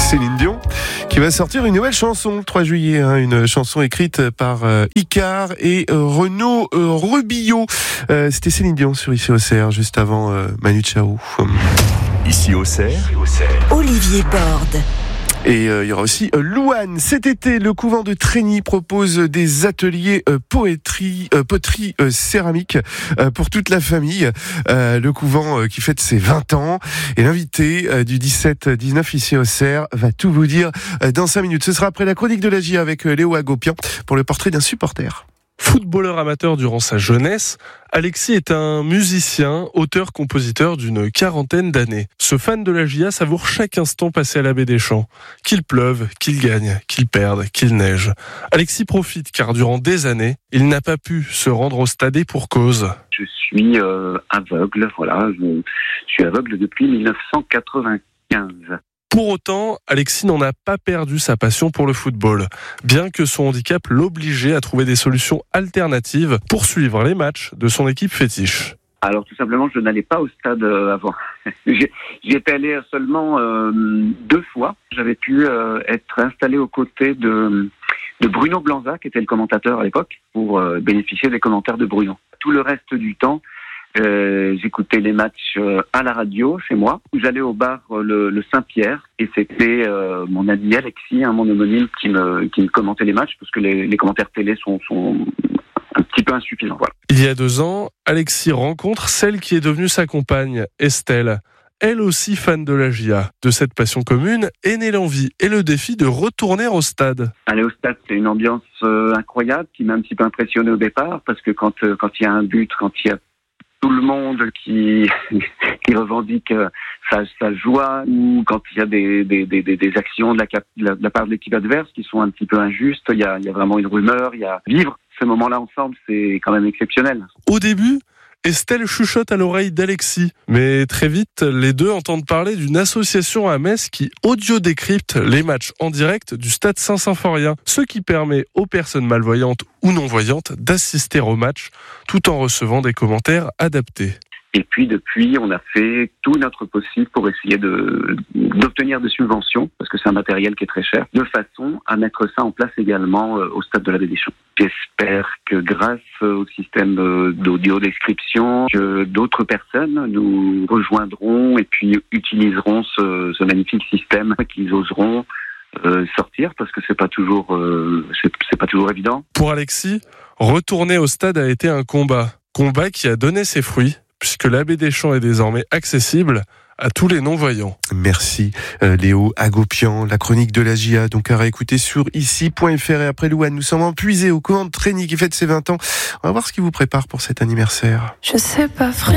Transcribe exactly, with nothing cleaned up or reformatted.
Céline Dion qui va sortir une nouvelle chanson le trois juillet, hein, une chanson écrite par euh, Icare et euh, Renaud euh, Rubillot. Euh, c'était Céline Dion sur Ici Auxerre, juste avant euh, Manu Chao. Ici Auxerre, Olivier Borde. Et il euh, y aura aussi euh, Louane. Cet été, le couvent de Trény propose des ateliers euh, poétrie, euh, poterie euh, céramique euh, pour toute la famille. Euh, le couvent euh, qui fête ses vingt ans. Et l'invité euh, du dix-sept dix-neuf ici au Auxerre va tout vous dire euh, dans cinq minutes. Ce sera après la chronique de la J A avec euh, Léo Agopian pour le portrait d'un supporter. Footballeur amateur durant sa jeunesse, Alexis est un musicien, auteur-compositeur d'une quarantaine d'années. Ce fan de la J A savoure chaque instant passé à la Baie des Champs. Qu'il pleuve, qu'il gagne, qu'il perde, qu'il neige. Alexis profite car durant des années, il n'a pas pu se rendre au stade et pour cause. Je suis euh, aveugle, voilà, je suis aveugle depuis dix-neuf cent quatre-vingt-quinze. Pour autant, Alexis n'en a pas perdu sa passion pour le football, bien que son handicap l'obligeait à trouver des solutions alternatives pour suivre les matchs de son équipe fétiche. Alors tout simplement, je n'allais pas au stade euh, avant. J'y étais allé seulement euh, deux fois. J'avais pu euh, être installé aux côtés de, de Bruno Blanza, qui était le commentateur à l'époque, pour euh, bénéficier des commentaires de Bruno. Tout le reste du temps, Euh, j'écoutais les matchs euh, à la radio chez moi. J'allais au bar euh, le, le Saint-Pierre et c'était euh, mon ami Alexis, hein, mon homonyme, qui me, qui me commentait les matchs parce que les, les commentaires télé sont, sont un petit peu insuffisants. Voilà. Il y a deux ans, Alexis rencontre celle qui est devenue sa compagne, Estelle. Elle aussi fan de la J A. De cette passion commune est née l'envie et le défi de retourner au stade. Aller au stade, c'est une ambiance euh, incroyable qui m'a un petit peu impressionné au départ parce que quand euh, quand il y a un but, quand il y a tout le monde qui qui revendique sa, sa joie, ou quand il y a des des des, des actions de la, de la part de l'équipe adverse qui sont un petit peu injustes, il y a il y a vraiment une rumeur, il y a vivre ce moment-là ensemble, c'est quand même exceptionnel. Au début, Estelle chuchote à l'oreille d'Alexis, mais très vite, les deux entendent parler d'une association à Metz qui audio-décrypte les matchs en direct du stade Saint-Symphorien, ce qui permet aux personnes malvoyantes ou non-voyantes d'assister au match tout en recevant des commentaires adaptés. Et puis depuis, on a fait tout notre possible pour essayer de, d'obtenir des subventions, parce que c'est un matériel qui est très cher, de façon à mettre ça en place également au stade de la Baie des Champs. J'espère que grâce au système d'audio description, que d'autres personnes nous rejoindront et puis utiliseront ce, ce magnifique système, qu'ils oseront euh, sortir, parce que c'est pas toujours, euh, c'est, c'est pas toujours évident. Pour Alexis, retourner au stade a été un combat, combat qui a donné ses fruits, puisque la Baie des Champs est désormais accessible à tous les non-voyants. Merci euh, Léo Agopian, la chronique de la J A, donc à réécouter sur ici point f r. Et après Louane, nous sommes épuisés au couvent de Trény qui fête ses vingt ans. On va voir ce qui vous prépare pour cet anniversaire. Je sais pas, frère.